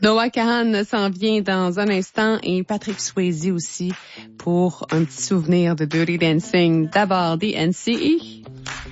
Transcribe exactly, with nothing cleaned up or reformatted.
Noah Kahan s'en vient dans un instant et Patrick Swayze aussi pour un petit souvenir de Dirty Dancing. D'abord, D N C E.